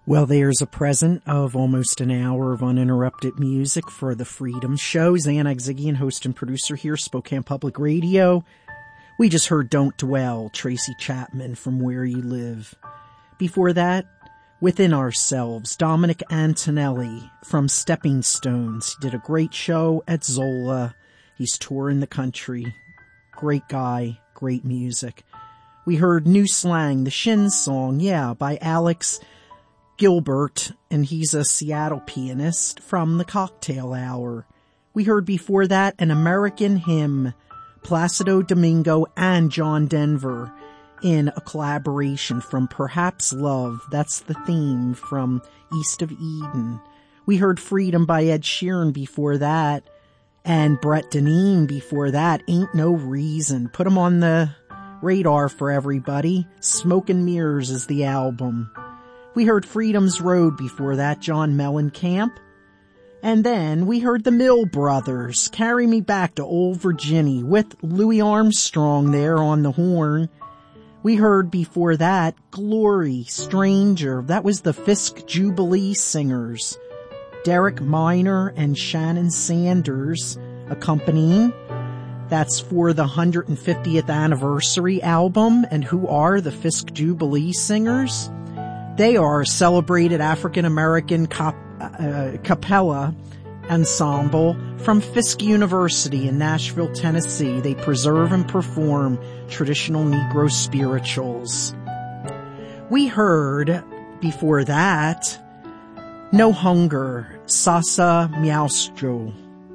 Well, there's a present of almost an hour of uninterrupted music for the Freedom Show. Xanax Ziggy, host and producer here, Spokane Public Radio. We just heard Don't Dwell, Tracy Chapman, From Where You Live. Before that, Within Ourselves, Dominic Antonelli from Stepping Stones. He did a great show at Zola. He's touring the country. Great guy, great music. We heard New Slang, the Shins song, by Alex Gilbert, and he's a Seattle pianist from the Cocktail Hour. We heard before that An American Hymn, Placido Domingo and John Denver in a collaboration from Perhaps Love. That's the theme from East of Eden. We heard Freedom by Ed Sheeran before that, and Brett Deneen before that, Ain't No Reason. Put him on the radar for everybody. Smoke and Mirrors is the album. We heard Freedom's Road before that, John Mellencamp. And then we heard the Mill Brothers, Carry Me Back to Old Virginia, with Louis Armstrong there on the horn. We heard before that Glory, Stranger. That was the Fisk Jubilee Singers. Derek Minor and Shannon Sanders accompanying. That's for the 150th anniversary album. And who are the Fisk Jubilee Singers? They are a celebrated African-American cappella ensemble from Fisk University in Nashville, Tennessee. They preserve and perform traditional Negro spirituals. We heard before that No Hunger, Sasa Miaustro.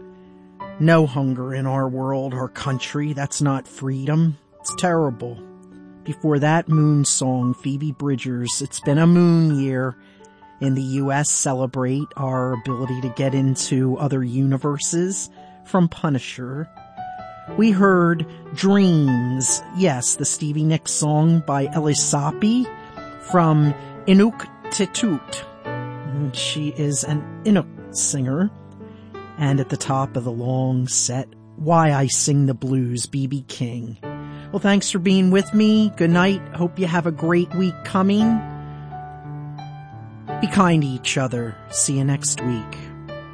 No hunger in our world, our country. That's not freedom. It's terrible. Before that, Moon Song, Phoebe Bridgers. It's been a moon year in the U.S. Celebrate our ability to get into other universes from Punisher. We heard Dreams. Yes, the Stevie Nicks song by Elisapi from Inuktitut. She is an Inuk singer. And at the top of the long set, Why I Sing the Blues, B.B. King. Well, thanks for being with me. Good night. Hope you have a great week coming. Be kind to each other. See you next week.